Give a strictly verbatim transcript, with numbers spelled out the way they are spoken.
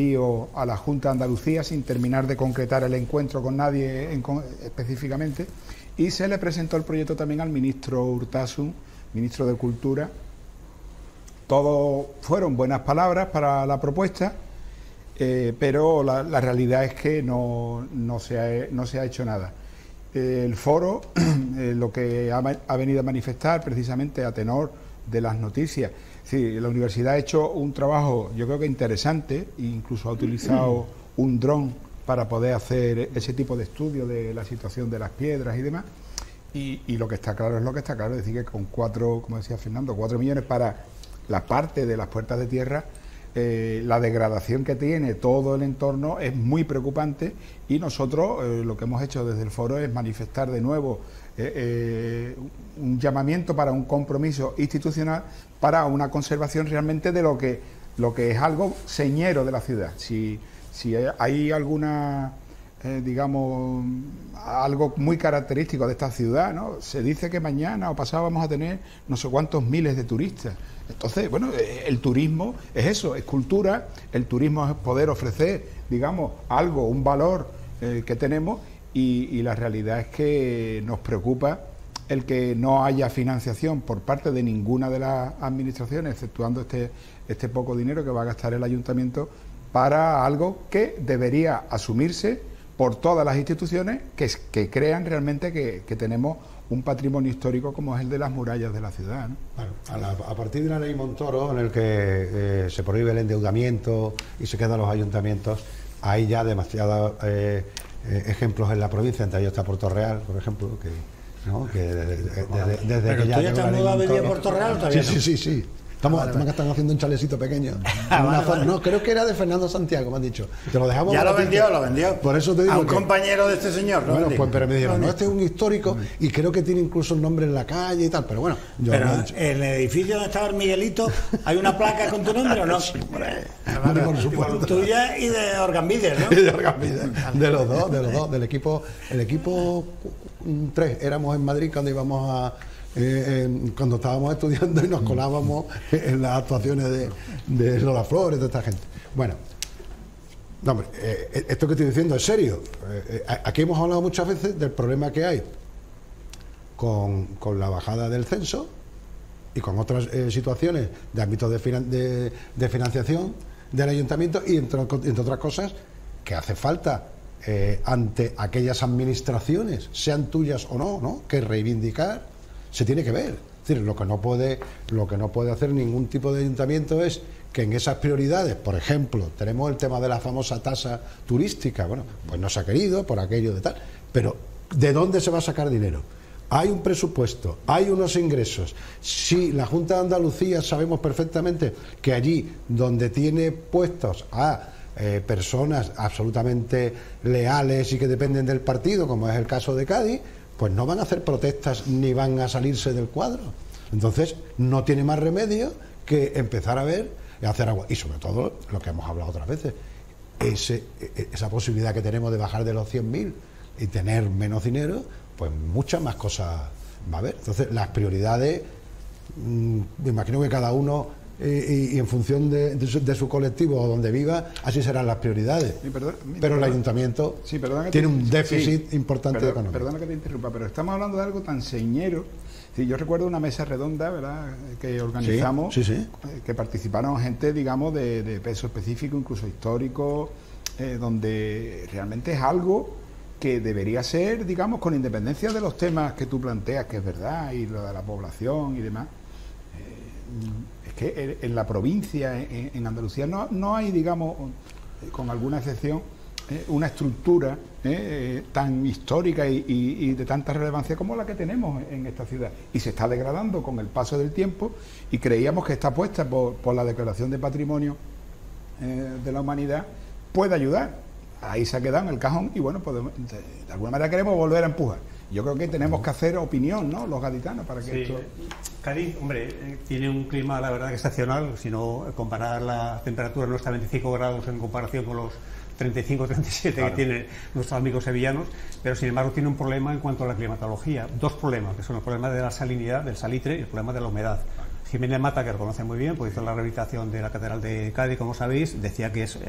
envío a la Junta de Andalucía sin terminar de concretar el encuentro con nadie en, con, específicamente, y se le presentó el proyecto también al ministro Urtasun, ministro de Cultura. Todo fueron buenas palabras para la propuesta, eh, pero la, la realidad es que no, no, se, ha, no se ha hecho nada. Eh, el foro, eh, lo que ha, ha venido a manifestar precisamente a tenor de las noticias, sí, la universidad ha hecho un trabajo yo creo que interesante, incluso ha utilizado un dron para poder hacer ese tipo de estudio de la situación de las piedras y demás, y, y lo que está claro es lo que está claro, es decir, que con cuatro, como decía Fernando, cuatro millones para la parte de las puertas de tierra, eh, la degradación que tiene todo el entorno es muy preocupante, y nosotros eh, lo que hemos hecho desde el foro es manifestar de nuevo eh, eh, un llamamiento para un compromiso institucional para una conservación realmente de lo que lo que es algo señero de la ciudad. Si, si hay alguna eh, digamos algo muy característico de esta ciudad, ¿no? Se dice que mañana o pasado vamos a tener no sé cuántos miles de turistas. Entonces, bueno, el turismo es eso, es cultura, el turismo es poder ofrecer, digamos, algo, un valor eh, que tenemos, y, y la realidad es que nos preocupa el que no haya financiación por parte de ninguna de las administraciones, exceptuando este, este poco dinero que va a gastar el ayuntamiento para algo que debería asumirse por todas las instituciones que, que crean realmente que, que tenemos un patrimonio histórico como es el de las murallas de la ciudad, ¿no? Bueno, a, la, a partir de la ley Montoro, en el que eh, se prohíbe el endeudamiento y se quedan los ayuntamientos, hay ya demasiados eh, eh, ejemplos en la provincia, entre ellos está Puerto Real, por ejemplo, que, ¿no? que desde, desde, desde ¿Pero que ya tú ya estás mudado a vivir a Puerto Real todavía? Sí, no? sí, sí, sí. Estamos, vale, vale. están haciendo un chalecito pequeño. Ah, una vale, zona, vale. No, creo que era de Fernando Santiago, me han dicho. Te lo dejamos. Ya lo vendió, lo vendió. Por eso te digo a un que, compañero de este señor. Bueno, ¿no? pues pero me dijeron, no, no, este es un histórico y creo que tiene incluso el nombre en la calle y tal, pero bueno. Yo pero no he dicho. en el edificio donde estaba el Miguelito, ¿hay una placa con tu nombre o no? Sí, hombre. Por supuesto. Tuya y de Orgambide, ¿no? de Orgambide. De los dos, de los dos, del equipo, el equipo tres, éramos en Madrid cuando íbamos a Eh, eh, cuando estábamos estudiando y nos colábamos en las actuaciones de, de Lola Flores, de esta gente. Bueno, no, hombre, eh, esto que estoy diciendo es serio. Eh, eh, aquí hemos hablado muchas veces del problema que hay con, con la bajada del censo y con otras eh, situaciones de ámbitos de, finan de, de financiación del ayuntamiento, y entre, entre otras cosas que hace falta eh, ante aquellas administraciones, sean tuyas o no, ¿no? que reivindicar. Se tiene que ver. Es decir, lo que no puede, lo que no puede hacer ningún tipo de ayuntamiento es que en esas prioridades, por ejemplo, tenemos el tema de la famosa tasa turística, bueno, pues no se ha querido por aquello de tal, pero ¿de dónde se va a sacar dinero? Hay un presupuesto, hay unos ingresos. Si la Junta de Andalucía sabemos perfectamente que allí donde tiene puestos a eh, personas absolutamente leales y que dependen del partido, como es el caso de Cádiz, pues no van a hacer protestas ni van a salirse del cuadro. Entonces no tiene más remedio que empezar a ver y hacer agua. Y sobre todo, lo que hemos hablado otras veces, ese, esa posibilidad que tenemos de bajar de los cien mil y tener menos dinero, pues muchas más cosas va a haber. Entonces las prioridades, mmm, me imagino que cada uno eh, y, y en función de, de, su, de su colectivo o donde viva, así serán las prioridades. Sí, perdón, pero perdón, el ayuntamiento sí, perdona que tiene te, un déficit sí, importante perdón, económico. Perdona que te interrumpa, pero estamos hablando de algo tan señero. Sí, yo recuerdo una mesa redonda, ¿verdad?, que organizamos, sí, sí, sí. que participaron gente, digamos, de, de peso específico, incluso histórico, eh, donde realmente es algo que debería ser, digamos, con independencia de los temas que tú planteas, que es verdad, y lo de la población y demás. Eh, es que en la provincia, en, en Andalucía, no, no hay, digamos, con alguna excepción, eh, una estructura eh, tan histórica y, y, y de tanta relevancia como la que tenemos en esta ciudad. Y se está degradando con el paso del tiempo, y creíamos que esta apuesta por, por la declaración de patrimonio eh, de la humanidad puede ayudar. Ahí se ha quedado en el cajón y bueno, podemos, de, de alguna manera queremos volver a empujar. Yo creo que tenemos que hacer opinión, ¿no?, los gaditanos, para que sí. esto... Cádiz, hombre, eh, tiene un clima, la verdad, que excepcional. Si no, comparar la temperatura nuestra a veinticinco grados en comparación con los treinta y cinco, treinta y siete claro. que tienen nuestros amigos sevillanos, pero sin embargo tiene un problema en cuanto a la climatología. Dos problemas, que son el problema de la salinidad, del salitre, y el problema de la humedad. Jiménez Mata, que lo conoce muy bien, pues hizo la rehabilitación de la Catedral de Cádiz, como sabéis, decía que es